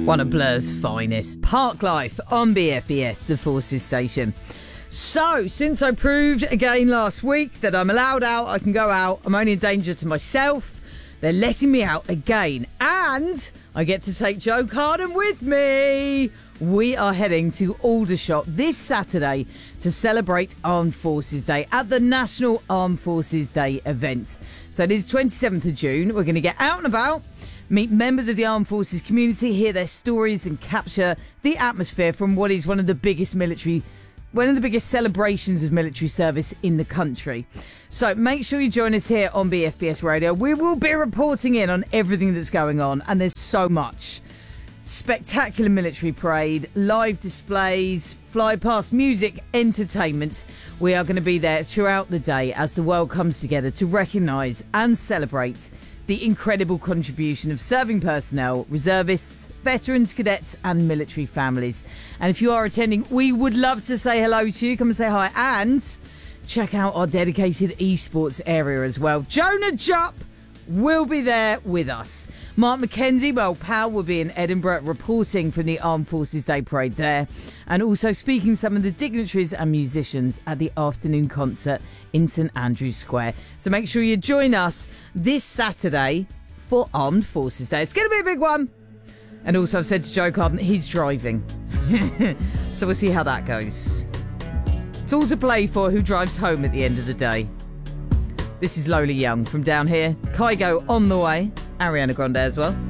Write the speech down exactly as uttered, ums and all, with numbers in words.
One of Blur's finest, Park Life on B F B S, the Forces station. So, since I proved again last week that I'm allowed out, I can go out, I'm only a danger to myself, they're letting me out again. And I get to take Joe Carden with me. We are heading to Aldershot this Saturday to celebrate Armed Forces Day at the National Armed Forces Day event. So it is twenty-seventh of June. We're going to get out and about, meet members of the Armed Forces community, hear their stories and capture the atmosphere from what is one of the biggest military, one of the biggest celebrations of military service in the country. So make sure you join us here on B F B S Radio. We will be reporting in on everything that's going on, and there's so much. Spectacular military parade, live displays, fly past music, entertainment. We are going to be there throughout the day as the world comes together to recognise and celebrate the incredible contribution of serving personnel, reservists, veterans, cadets and military families. And if you are attending, we would love to say hello to you. Come and say hi and check out our dedicated esports area as well. Jonah Jupp will be there with us. Mark McKenzie, well, pal, will be in Edinburgh reporting from the Armed Forces Day Parade there, and also speaking to some of the dignitaries and musicians at the afternoon concert in St Andrew's Square. So make sure you join us this Saturday for Armed Forces Day. It's going to be a big one. And also I've said to Joe Carden, he's driving. So we'll see how that goes. It's all to play for who drives home at the end of the day. This is Lola Young from Down Here. Kygo on the way. Ariana Grande as well.